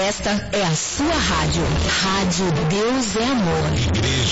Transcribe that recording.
Esta é a sua rádio. Rádio Deus é Amor.